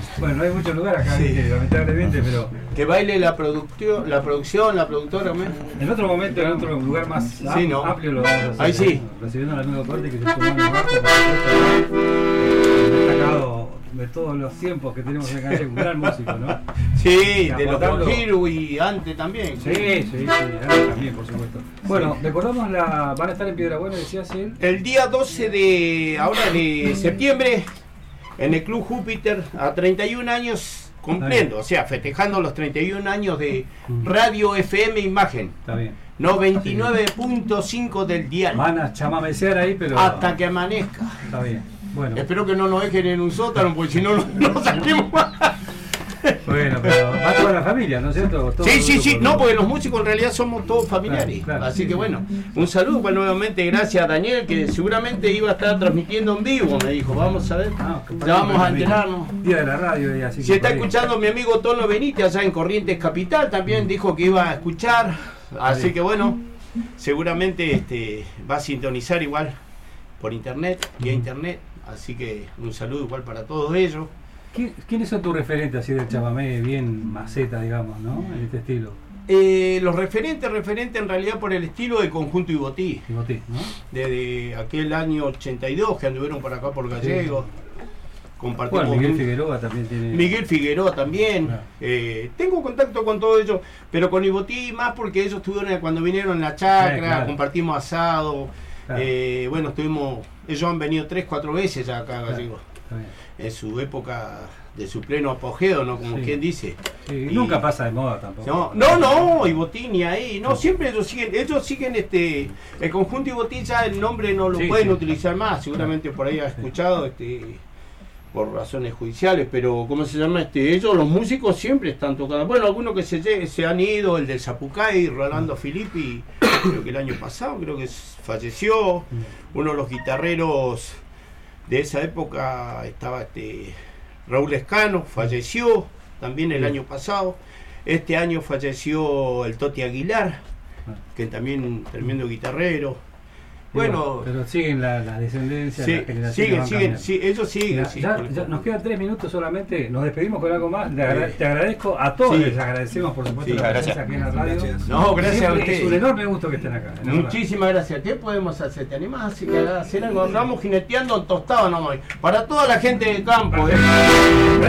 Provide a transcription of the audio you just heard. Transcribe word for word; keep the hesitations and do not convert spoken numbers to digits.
Bueno, no hay mucho lugar acá, sí. ¿Viste? Lamentablemente, pero... Que baile la, productio, la producción, la productora. ¿me? En otro momento, en otro lugar más sí, am ¿no? amplio lo vamos a hacer. Ahí sí. Recibiendo al amigo Corti, que se sumó abajo, destacado de todos los tiempos que tenemos en calle, un gran músico, ¿no? Sí, de los Conjiru y antes también. Sí, sí, sí, antes también, por supuesto. Bueno, sí. Recordamos, la van a estar en Piedrabuena, decías él. El día doce de ahora de septiembre, en el Club Júpiter, a treinta y un años cumpliendo, o sea, festejando los treinta y un años de Radio F M Imagen. Está bien. noventa y nueve punto cinco del dial. Van a chamamecear ahí, pero... hasta que amanezca. Está bien. Bueno. Espero que no nos dejen en un sótano, porque si no, no, no salimos más. Bueno, pero va toda la familia, ¿no es cierto? Todo sí, sí, grupo, sí, ¿no? no, porque los músicos en realidad somos todos familiares. Claro, claro, así sí, que sí. bueno, un saludo pues, nuevamente, gracias a Daniel, que seguramente iba a estar transmitiendo en vivo, me dijo, vamos a ver, Ah, ya vamos a enterarnos. Día de la radio y así. Si está escuchando mi amigo Tono Benítez allá en Corrientes Capital, también dijo que iba a escuchar, así que bueno, seguramente este, va a sintonizar igual por internet, vía internet, así que un saludo igual para todos ellos. ¿Quiénes son tus referentes así del chamamé bien maceta, digamos, ¿no? En este estilo. Eh, los referentes, referentes en realidad por el estilo de Conjunto Ibotí. Ibotí, ¿no? Desde aquel año ochenta y dos que anduvieron por acá por Gallegos. Sí. Compartimos. Bueno, Miguel Figueroa también tiene. Miguel Figueroa también. Claro. Eh, tengo contacto con todos ellos, pero con Ibotí más porque ellos estuvieron cuando vinieron en la chacra, sí, claro. Compartimos asado. Claro. Eh, bueno, estuvimos. Ellos han venido tres, cuatro veces ya acá a Gallegos. Claro. En su época de su pleno apogeo, ¿no? Como sí. Quien dice. Sí, y nunca pasa de moda tampoco. No, no, no, Ibotí ni ahí, no, sí. Siempre ellos siguen, ellos siguen este, el Conjunto Ibotí ya el nombre no lo sí, pueden sí. utilizar más, seguramente por ahí ha escuchado, este, por razones judiciales, pero ¿cómo se llama? Este, ellos, los músicos siempre están tocando. Bueno, algunos que se, se han ido, el del Zapucay, Rolando Filippi, creo que el año pasado, creo que falleció, uno de los guitarreros de esa época estaba este Raúl Escano, falleció también el año pasado. Este año falleció el Toti Aguilar, que también un tremendo guitarrero. Bueno, pero siguen la, la descendencia, sí, la generación siguen, siguen, sí, ellos siguen. Ya, sí, ya, ya nos quedan tres minutos solamente, nos despedimos con algo más. Te, agra te agradezco a todos, sí. Les agradecemos por supuesto sí, la presencia aquí en la radio. Gracias. No, gracias Siempre a ustedes. Es un enorme gusto que estén acá. Muchísimas gracias. ¿Qué podemos hacer? ¿Te animás así que hacer algo? Andamos jineteando en tostado nomás. Para toda la gente del campo. ¿eh?